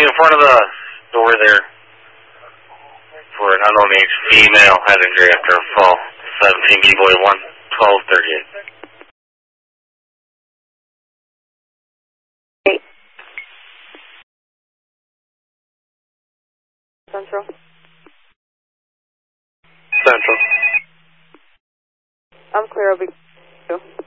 in front of the door there for an unknown age female head injury after a fall. 17 B-Boy 1, 1238. Central. Central. I'm clear. I'll be.